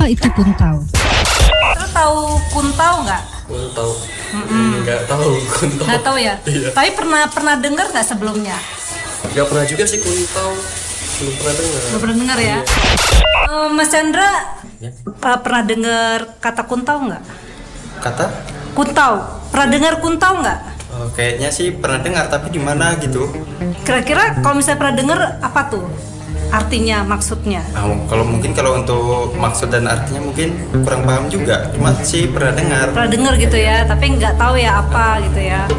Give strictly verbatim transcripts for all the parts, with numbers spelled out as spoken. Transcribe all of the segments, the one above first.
Apa itu kuntau? Terus tahu kuntau nggak? Kuntau? Nggak tahu kuntau. Nggak tahu ya? Iya. Tapi pernah pernah dengar nggak sebelumnya? Nggak pernah juga sih kuntau. Belum pernah dengar. Belum pernah dengar ya? Eh, Mas Chandra Ya. eh, pernah dengar kata kuntau nggak? Kata? Kuntau. Pernah dengar kuntau nggak? Oh, kayaknya sih pernah dengar tapi di mana gitu. Kira-kira kalau misalnya pernah dengar apa tuh? Artinya, maksudnya? Ah, kalau mungkin kalau untuk maksud dan artinya mungkin kurang paham juga. Cuma sih pernah dengar. Pernah dengar gitu ya, tapi nggak tahu ya apa gitu ya.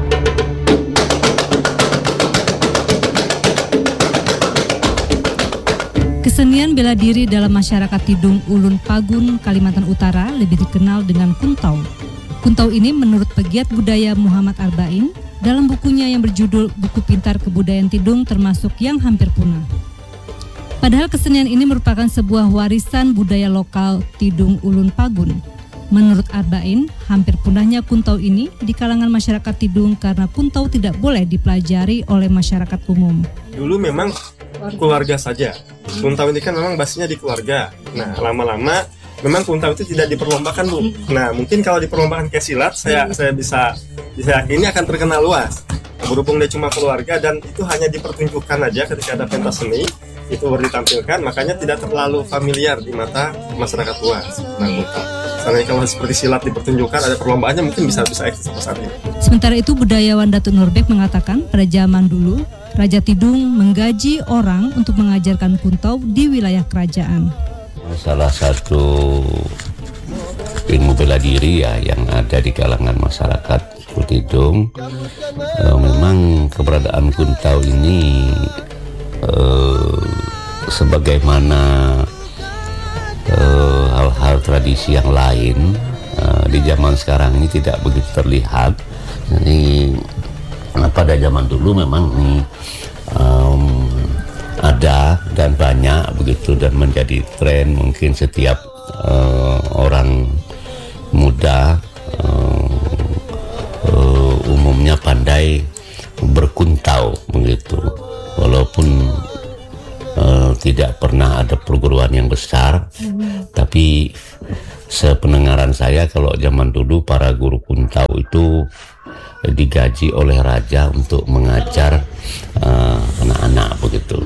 Kesenian bela diri dalam masyarakat Tidung Ulun Pagun, Kalimantan Utara lebih dikenal dengan kuntau. Kuntau ini menurut pegiat budaya Muhammad Arba'in dalam bukunya yang berjudul Buku Pintar Kebudayaan Tidung termasuk yang hampir punah. Padahal kesenian ini merupakan sebuah warisan budaya lokal Tidung Ulun Pagun. Menurut Arba'in, hampir punahnya kuntau ini di kalangan masyarakat Tidung karena kuntau tidak boleh dipelajari oleh masyarakat umum. Dulu memang keluarga saja. Kuntau ini kan memang basisnya di keluarga. Nah, lama-lama memang kuntau itu tidak diperlombakan, Bu. Nah, mungkin kalau diperlombakan kayak silat, saya saya bisa bisa yakini akan terkenal luas. Nah, berhubung dia cuma keluarga dan itu hanya dipertunjukkan aja ketika ada pentas seni, itu baru ditampilkan, makanya tidak terlalu familiar di mata masyarakat luas. Nah, kuntau. Karena kalau seperti silat dipertunjukkan ada perlombaannya, mungkin bisa bisa eksis sampai saat ini. Sementara itu budayawan Datuk Nurbek mengatakan pada zaman dulu Raja Tidung menggaji orang untuk mengajarkan kuntau di wilayah kerajaan. Salah satu ilmu bela diri ya yang ada di kalangan masyarakat Tidung, e, memang keberadaan kuntau ini e, sebagaimana e, hal-hal tradisi yang lain e, di zaman sekarang ini tidak begitu terlihat. Jadi pada zaman dulu memang ini um, ada dan banyak begitu dan menjadi tren, mungkin setiap uh, orang muda uh, uh, umumnya pandai berkuntau begitu, walaupun uh, tidak pernah ada perguruan yang besar, hmm. tapi sependengaran saya kalau zaman dulu para guru kuntau itu digaji oleh raja untuk mengajar uh, anak-anak begitu.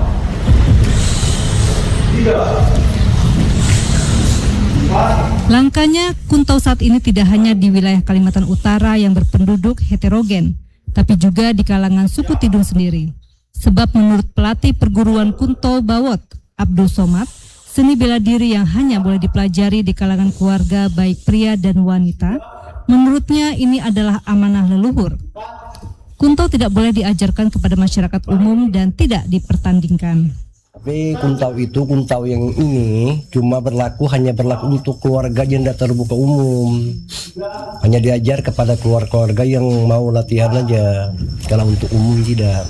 Langkanya kuntau saat ini tidak hanya di wilayah Kalimantan Utara yang berpenduduk heterogen, tapi juga di kalangan suku Tidung sendiri. Sebab menurut pelatih perguruan kuntau Bawot, Abdul Somad, seni bela diri yang hanya boleh dipelajari di kalangan keluarga baik pria dan wanita, menurutnya ini adalah amanah leluhur. Kuntau tidak boleh diajarkan kepada masyarakat umum dan tidak dipertandingkan. Tapi kuntau itu, kuntau yang ini cuma berlaku, hanya berlaku untuk keluarga yang tidak terbuka umum. Hanya diajar kepada keluarga-keluarga yang mau latihan aja. Kalau untuk umum tidak.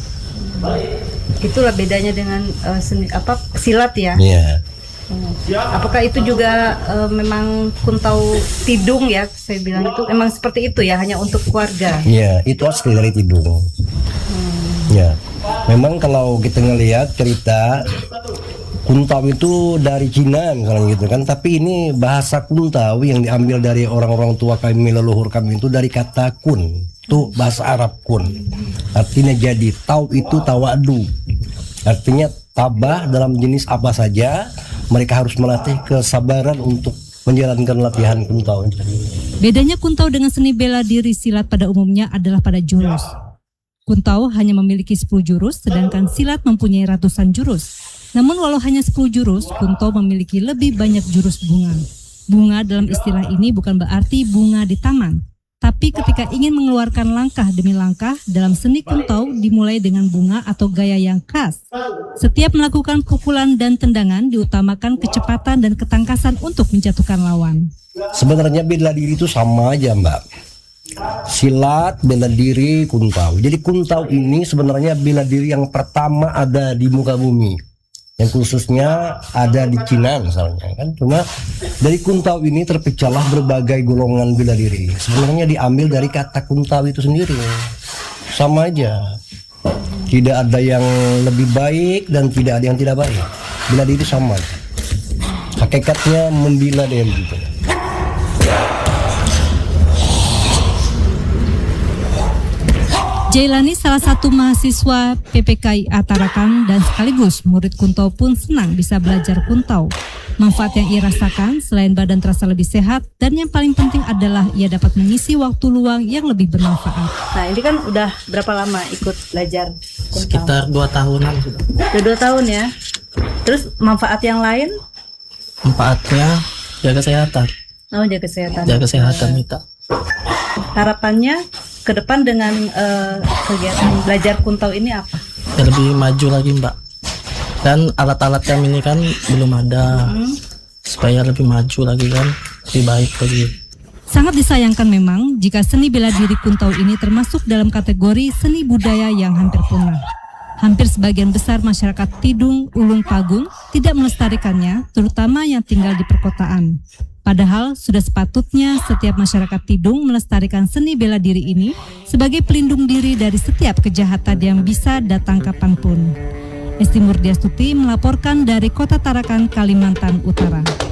Itulah bedanya dengan uh, seni, apa silat ya? Iya. Apakah itu juga uh, memang kuntau Tidung ya, saya bilang itu memang seperti itu ya, hanya untuk keluarga? Iya, itu asli dari Tidung. Hmm. Ya, memang kalau kita ngelihat cerita kuntau itu dari Cina misalnya gitu kan, tapi ini bahasa kuntau yang diambil dari orang-orang tua kami, leluhur kami itu dari kata kun, itu bahasa Arab kun, artinya jadi. Tau itu tawadu, artinya tabah dalam jenis apa saja. Mereka harus melatih kesabaran untuk menjalankan latihan kuntau. Bedanya kuntau dengan seni bela diri silat pada umumnya adalah pada jurus. Kuntau hanya memiliki sepuluh jurus, sedangkan silat mempunyai ratusan jurus. Namun walau hanya sepuluh jurus, kuntau memiliki lebih banyak jurus bunga. Bunga dalam istilah ini bukan berarti bunga di taman, tapi ketika ingin mengeluarkan langkah demi langkah dalam seni kuntau dimulai dengan bunga atau gaya yang khas. Setiap melakukan pukulan dan tendangan diutamakan kecepatan dan ketangkasan untuk menjatuhkan lawan. Sebenarnya bela diri itu sama aja, Mbak. Silat, bela diri, kuntau. Jadi kuntau ini sebenarnya bela diri yang pertama ada di muka bumi, yang khususnya ada di Cina misalnya kan. Cuma dari kuntau ini terpecahlah berbagai golongan bela diri. Sebenarnya diambil dari kata kuntau itu sendiri. Sama aja. Tidak ada yang lebih baik dan tidak ada yang tidak baik. Bela diri sama. hakikatnya membela dia gitu. Jailani, salah satu mahasiswa P P K I A Tarakan dan sekaligus murid Kuntau pun senang bisa belajar Kuntau. Manfaat yang ia rasakan selain badan terasa lebih sehat dan yang paling penting adalah ia dapat mengisi waktu luang yang lebih bermanfaat. Nah ini kan udah berapa lama ikut belajar Kuntau? Sekitar dua tahunan sudah. Udah dua tahun ya. Terus manfaat yang lain? Manfaatnya jaga kesehatan. Oh, jaga kesehatan. Jaga kesehatan kita. Harapannya ke depan dengan uh, kegiatan belajar Kuntau ini apa? Ya, lebih maju lagi Mbak. Dan alat-alat kami ini kan belum ada. Hmm. Supaya lebih maju lagi kan, lebih baik lagi. Sangat disayangkan memang jika seni bela diri Kuntau ini termasuk dalam kategori seni budaya yang hampir punah. Hampir sebagian besar masyarakat Tidung, Ulung Pagung tidak melestarikannya, terutama yang tinggal di perkotaan. Padahal sudah sepatutnya setiap masyarakat Tidung melestarikan seni bela diri ini sebagai pelindung diri dari setiap kejahatan yang bisa datang kapanpun. Esti Murdiastuti melaporkan dari Kota Tarakan, Kalimantan Utara.